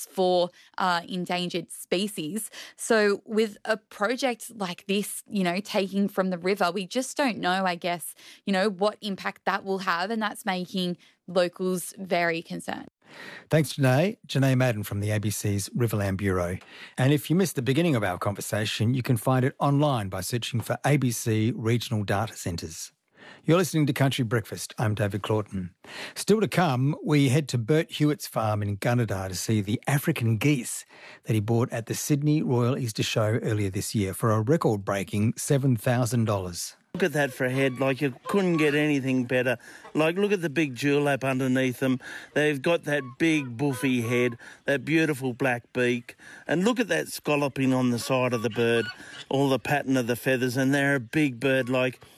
for endangered species. So with a project like this, taking from the river, we just don't know, I guess, what impact that will have, and that's making locals very concerned. Thanks, Janae. Janae Madden from the ABC's Riverland Bureau. And if you missed the beginning of our conversation, you can find it online by searching for ABC Regional Data Centres. You're listening to Country Breakfast. I'm David Claughton. Still to come, we head to Bert Hewitt's farm in Gunnedah to see the African geese that he bought at the Sydney Royal Easter Show earlier this year for a record-breaking $7,000. Look at that for a head, you couldn't get anything better. Look at the big dewlap underneath them. They've got that big buffy head, that beautiful black beak. And look at that scalloping on the side of the bird, all the pattern of the feathers, and they're a big bird.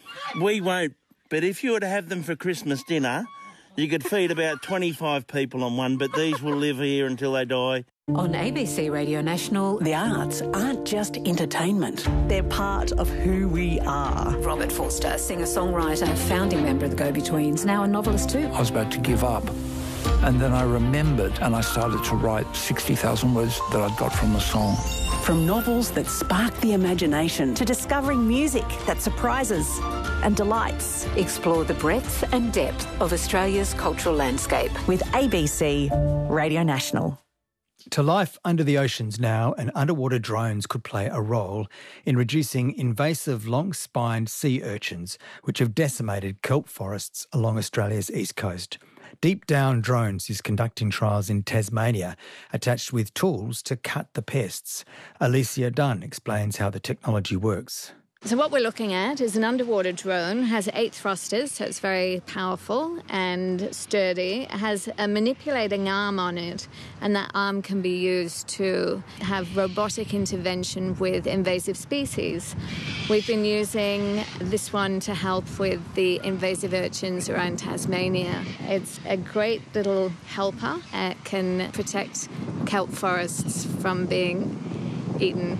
We won't, but if you were to have them for Christmas dinner, you could feed about 25 people on one, but these will live here until they die. On ABC Radio National, the arts aren't just entertainment. They're part of who we are. Robert Forster, singer-songwriter, founding member of the Go-Betweens, now a novelist too. I was about to give up. And then I remembered and I started to write 60,000 words that I'd got from the song. From novels that spark the imagination to discovering music that surprises and delights. Explore the breadth and depth of Australia's cultural landscape with ABC Radio National. To life under the oceans now, and underwater drones could play a role in reducing invasive long-spined sea urchins, which have decimated kelp forests along Australia's east coast. Deep Down Drones is conducting trials in Tasmania, attached with tools to cut the pests. Alicia Dunn explains how the technology works. So what we're looking at is an underwater drone, has 8 thrusters, so it's very powerful and sturdy. It has a manipulating arm on it, and that arm can be used to have robotic intervention with invasive species. We've been using this one to help with the invasive urchins around Tasmania. It's a great little helper. It can protect kelp forests from being eaten.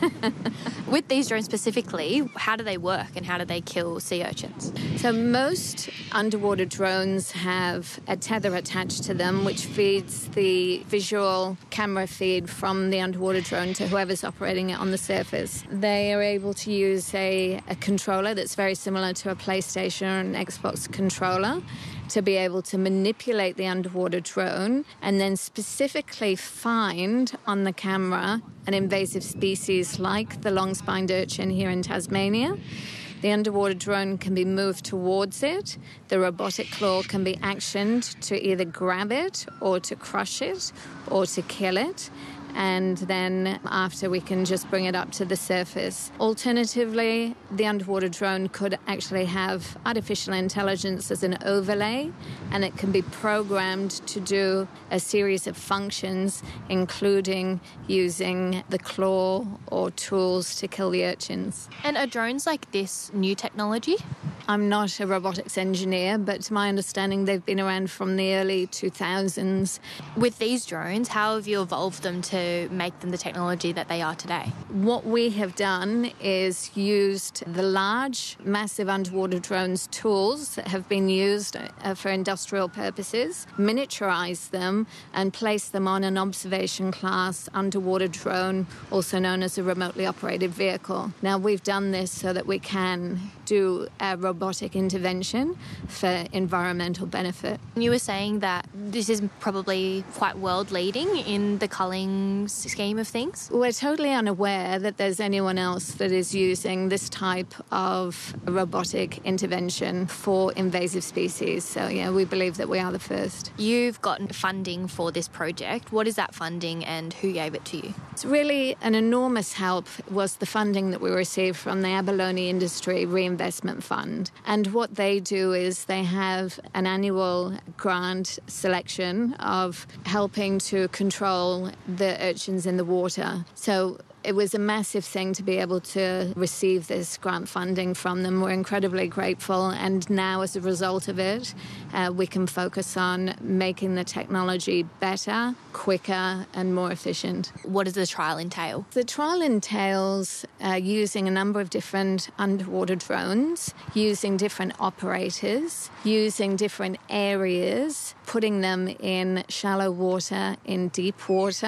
With these drones specifically, how do they work and how do they kill sea urchins? So most underwater drones have a tether attached to them which feeds the visual camera feed from the underwater drone to whoever's operating it on the surface. They are able to use a controller that's very similar to a PlayStation or an Xbox controller to be able to manipulate the underwater drone and then specifically find on the camera an invasive species like the long-spined urchin here in Tasmania. The underwater drone can be moved towards it. The robotic claw can be actioned to either grab it or to crush it or to kill it. And then after we can just bring it up to the surface. Alternatively, the underwater drone could actually have artificial intelligence as an overlay, and it can be programmed to do a series of functions, including using the claw or tools to kill the urchins. And are drones like this new technology? I'm not a robotics engineer, but to my understanding, they've been around from the early 2000s. With these drones, how have you evolved them to make them the technology that they are today? What we have done is used the large, massive underwater drones tools that have been used for industrial purposes, miniaturized them and placed them on an observation class underwater drone, also known as a remotely operated vehicle. Now, we've done this so that we can do a robotic intervention for environmental benefit. You were saying that this is probably quite world-leading in the culling scheme of things? We're totally unaware that there's anyone else that is using this type of robotic intervention for invasive species. So, yeah, we believe that we are the first. You've gotten funding for this project. What is that funding and who gave it to you? It's really an enormous help was the funding that we received from the Abalone Industry Reinvestment Fund. And what they do is they have an annual grant selection of helping to control the urchins in the water. So it was a massive thing to be able to receive this grant funding from them. We're incredibly grateful, and now as a result of it, we can focus on making the technology better, quicker and more efficient. What does the trial entail? The trial entails using a number of different underwater drones, using different operators, using different areas, putting them in shallow water, in deep water,